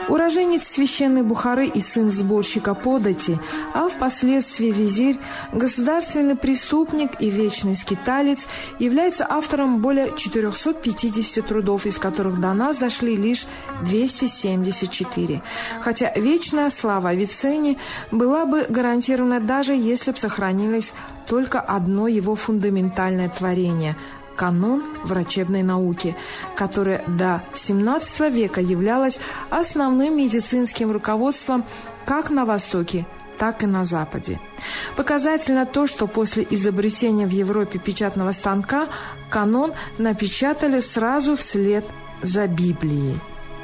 Уроженец священной Бухары и сын сборщика подати, а впоследствии визирь, государственный преступник и вечный скиталец, является автором более 450 трудов, из которых до нас дошли лишь 274. Хотя вечная слава Авиценне была бы гарантирована, даже если бы сохранилось только одно его фундаментальное творение – канон врачебной науки, которое до XVII века являлось основным медицинским руководством как на Востоке, так и на Западе. Показательно то, что после изобретения в Европе печатного станка канон напечатали сразу вслед за Библией.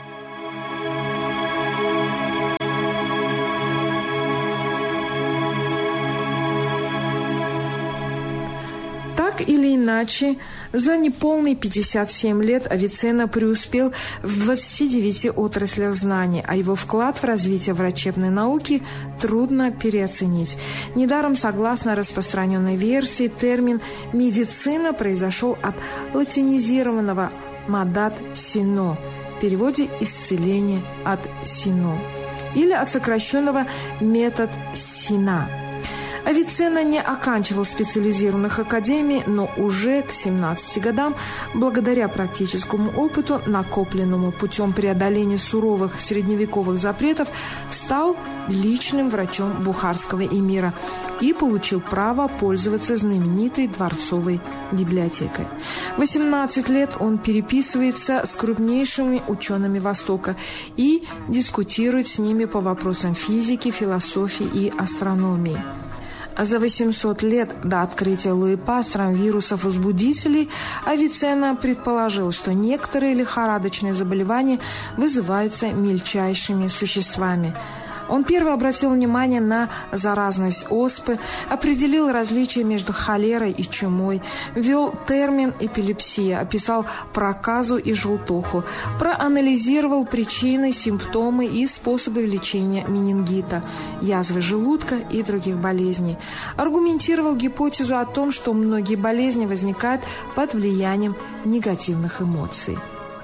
Так или иначе, за неполные 57 лет Авиценна преуспел в 29 отраслях знаний, а его вклад в развитие врачебной науки трудно переоценить. Недаром, согласно распространенной версии, термин «медицина» произошел от латинизированного «мадат сино», в переводе «исцеление от сино», или от сокращенного «метод сина». Авиценна не оканчивал специализированных академий, но уже к 17 годам, благодаря практическому опыту, накопленному путем преодоления суровых средневековых запретов, стал личным врачом бухарского эмира и получил право пользоваться знаменитой дворцовой библиотекой. В 18 лет он переписывается с крупнейшими учеными Востока и дискутирует с ними по вопросам физики, философии и астрономии. За 800 лет до открытия Луи Пастером вирусов-возбудителей Авиценна предположил, что некоторые лихорадочные заболевания вызываются мельчайшими существами. Он первый обратил внимание на заразность оспы, определил различия между холерой и чумой, ввел термин эпилепсия, описал проказу и желтуху, проанализировал причины, симптомы и способы лечения менингита, язвы желудка и других болезней. Аргументировал гипотезу о том, что многие болезни возникают под влиянием негативных эмоций.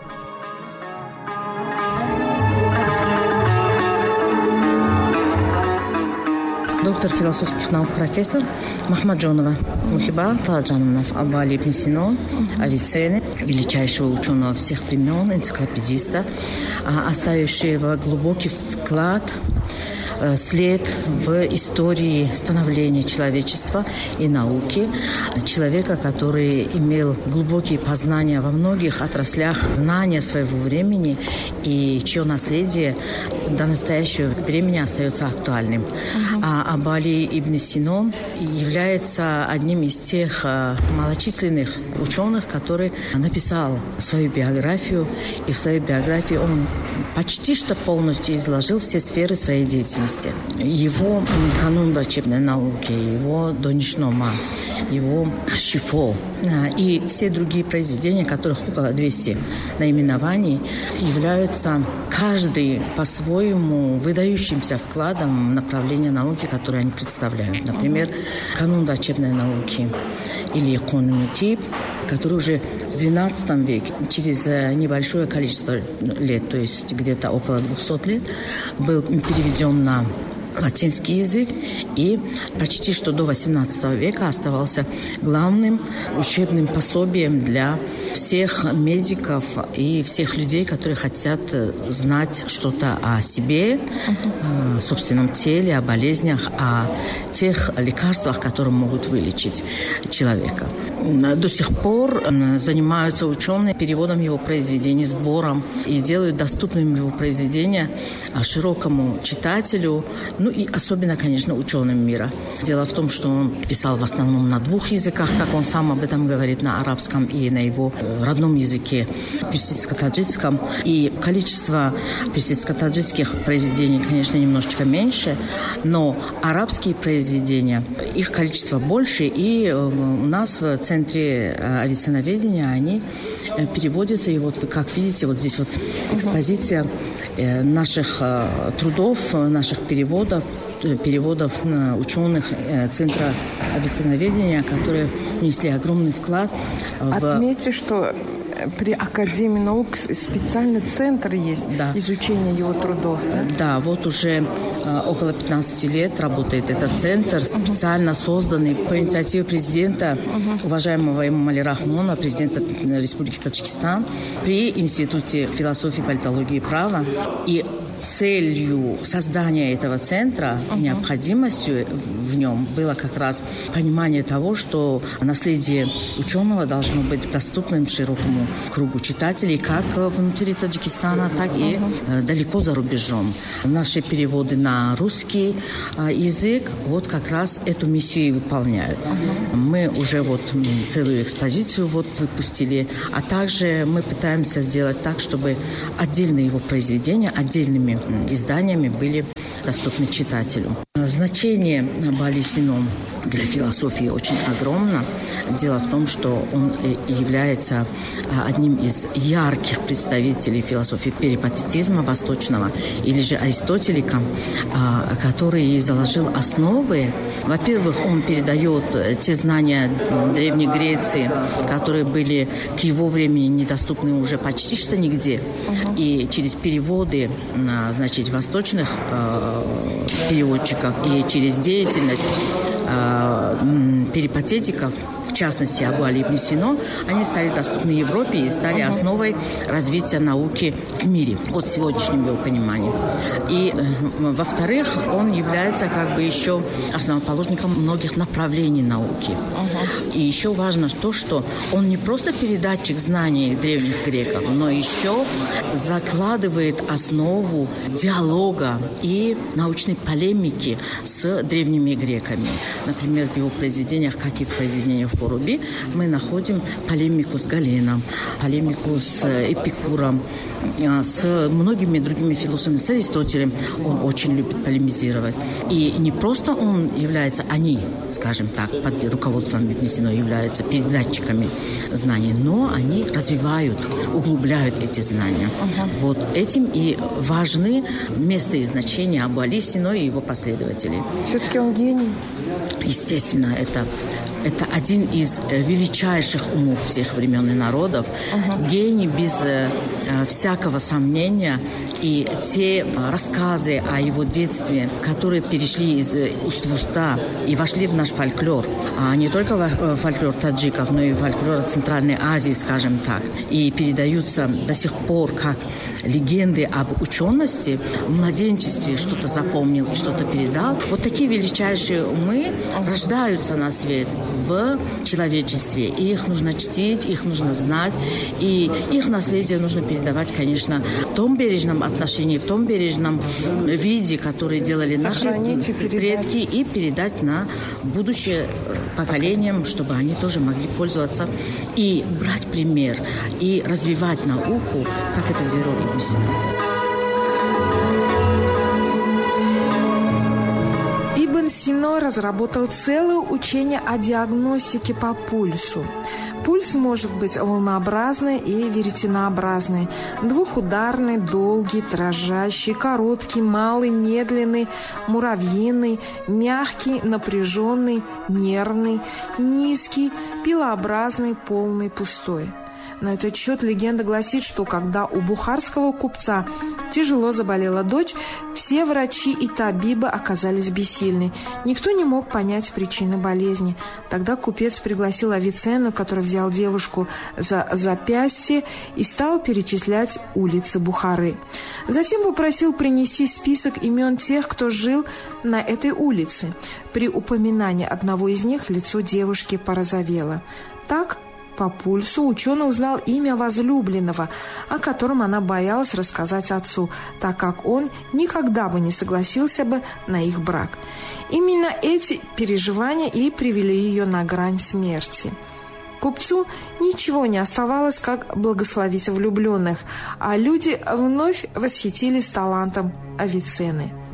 Доктор философских наук, профессор Махмаджонова Мухиба Талджановна, Абали ибн Сино, Авиценны, величайшего ученого всех времен, энциклопедиста, оставившего глубокий вклад, след в истории становления человечества и науки, человека, который имел глубокие познания во многих отраслях знания своего времени и чье наследие до настоящего времени остается актуальным. А Абали ибн Сино является одним из тех малочисленных ученых, который написал свою биографию, и в своей биографии он почти что полностью изложил все сферы своей деятельности. Его канон врачебной науки, его Донишнома, его Шифо и все другие произведения, которых около 200 наименований, являются каждый по-своему выдающимся вкладом в направление науки, которое они представляют. Например, канон врачебной науки или эконометип, который уже в XII веке, через небольшое количество лет, то есть где-то около 200 лет, был переведен на латинский язык и почти что до XVIII века оставался главным учебным пособием для всех медиков и всех людей, которые хотят знать что-то о себе, о собственном теле, о болезнях, о тех лекарствах, которые могут вылечить человека. До сих пор занимаются ученые переводом его произведений, сбором и делают доступными его произведения широкому читателю, ну и особенно, конечно, ученым мира. Дело в том, что он писал в основном на двух языках, как он сам об этом говорит, на арабском и на его родном языке, персидско-таджикском. И количество персидско-таджикских произведений, конечно, немножечко меньше, но арабские произведения, их количество больше, и у нас в Центре авиценноведения они переводятся. И вот вы как видите, вот здесь вот экспозиция наших трудов, наших переводов ученых Центра авиценноведения, которые внесли огромный вклад в... Отметьте, что при Академии наук специальный центр есть изучения его трудов. Да, вот уже около 15 лет работает этот центр, специально созданный по инициативе президента, уважаемого Эмомали Рахмона, президента Республики Таджикистан, при Институте философии, политологии и права. И целью создания этого центра, необходимостью в нем было как раз понимание того, что наследие ученого должно быть доступным широкому кругу читателей как внутри Таджикистана, так и далеко за рубежом. Наши переводы на русский язык вот как раз эту миссию и выполняют. Мы уже вот целую экспозицию вот выпустили, а также мы пытаемся сделать так, чтобы отдельные его произведения, отдельными изданиями были доступны читателю. Значение Абу-Али Сино для философии очень огромно. Дело в том, что он является одним из ярких представителей философии перипатетизма восточного, или же аристотелика, который заложил основы. Во-первых, он передает те знания Древней Греции, которые были к его времени недоступны уже почти что нигде. И через переводы, значит, восточных переводчиков и через деятельность перипатетиков, в частности Абу-Али ибн Сино, они стали доступны Европе и стали основой развития науки в мире, вот в сегодняшнем его понимании. И, во-вторых, он является как бы еще основоположником многих направлений науки. И еще важно то, что он не просто передатчик знаний древних греков, но еще закладывает основу диалога и научной полемики с древними греками. Например, в его произведениях, как и в произведениях Фараби, мы находим полемику с Галеном, полемику с Эпикуром, с многими другими философами, с Аристотелем. Он очень любит полемизировать. И не просто он является, они, скажем так, под руководством Ибн Сино являются передатчиками знаний, но они развивают, углубляют эти знания. Вот этим и важны место и значение Абу-Али Сино и его последователей. Все-таки он гений? Естественно, это один из величайших умов всех времен и народов. Гений без всякого сомнения. И те рассказы о его детстве, которые перешли из уст в уста и вошли в наш фольклор, а не только в фольклор таджиков, но и фольклор Центральной Азии, скажем так, и передаются до сих пор как легенды об учености, в младенчестве что-то запомнил и что-то передал. Вот такие величайшие умы рождаются на свет в человечестве. И их нужно чтить, их нужно знать, и их наследие нужно передавать, конечно, в том бережном отношении, в том бережном виде, который делали наши предки, и передать на будущее поколениям, чтобы они тоже могли пользоваться и брать пример, и развивать науку, как это делал Ибн Сино. Ибн Сино разработал целое учение о диагностике по пульсу. Пульс может быть волнообразный и веретенообразный, двухударный, долгий, дрожащий, короткий, малый, медленный, муравьиный, мягкий, напряженный, нервный, низкий, пилообразный, полный, пустой. На этот счет легенда гласит, что когда у бухарского купца тяжело заболела дочь, все врачи и табибы оказались бессильны. Никто не мог понять причины болезни. Тогда купец пригласил Авиценну, который взял девушку за запястье и стал перечислять улицы Бухары. Затем попросил принести список имен тех, кто жил на этой улице. При упоминании одного из них лицо девушки порозовело. Так, по пульсу ученый узнал имя возлюбленного, о котором она боялась рассказать отцу, так как он никогда бы не согласился бы на их брак. Именно эти переживания и привели ее на грань смерти. Купцу ничего не оставалось, как благословить влюбленных, а люди вновь восхитились талантом Авиценны.